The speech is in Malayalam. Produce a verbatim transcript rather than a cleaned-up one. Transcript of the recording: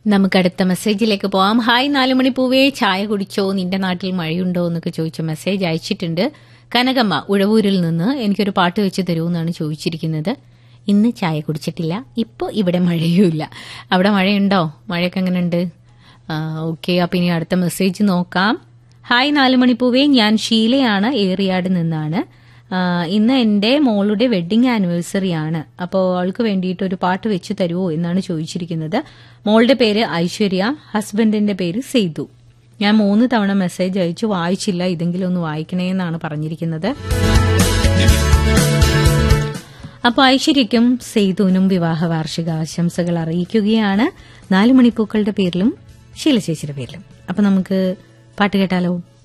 നമുക്ക് അടുത്ത മെസ്സേജിലേക്ക് പോവാം. ഹായ് നാലുമണി പൂവേ, ചായ കുടിച്ചോ, നിന്റെ നാട്ടിൽ മഴയുണ്ടോ എന്നൊക്കെ ചോദിച്ച മെസ്സേജ് അയച്ചിട്ടുണ്ട്. കനകമ്മ ഉഴവൂരിൽ നിന്ന് എനിക്കൊരു പാട്ട് വെച്ച് തരുമെന്നാണ് ചോദിച്ചിരിക്കുന്നത്. ഇന്ന് ചായ കുടിച്ചിട്ടില്ല, ഇപ്പോൾ ഇവിടെ മഴയുമില്ല. അവിടെ മഴയുണ്ടോ? മഴയൊക്കെ എങ്ങനെയുണ്ട്? ഓക്കെ, അപ്പം ഇനി അടുത്ത മെസ്സേജ് നോക്കാം. ഹായ് നാലുമണി പൂവേ, ഞാൻ ഷീലയാണ്, ഏറിയാട് നിന്നാണ്. ഇന്ന് എൻ്റെ മോളുടെ വെഡ്ഡിങ് ആനിവേഴ്സറി ആണ്. അപ്പോൾ അവൾക്ക് വേണ്ടിയിട്ട് ഒരു പാട്ട് വെച്ച് തരുമോ എന്നാണ് ചോദിച്ചിരിക്കുന്നത്. മോളുടെ പേര് ഐശ്വര്യ, ഹസ്ബൻഡിന്റെ പേര് സെയ്തു. ഞാൻ മൂന്ന് തവണ മെസ്സേജ് അയച്ചു, വായിച്ചില്ല, ഇതെങ്കിലും ഒന്ന് വായിക്കണേ എന്നാണ് പറഞ്ഞിരിക്കുന്നത്. അപ്പോൾ ഐശ്വര്യയ്ക്കും സെയ്തുവിനും വിവാഹ വാർഷിക ആശംസകൾ അറിയിക്കുകയാണ്. നാലുമണിപ്പൂക്കളുടെ പേരിലും ശീലശേഷിയുടെ പേരിലും. അപ്പം നമുക്ക് പാട്ട് കേട്ടാലോ?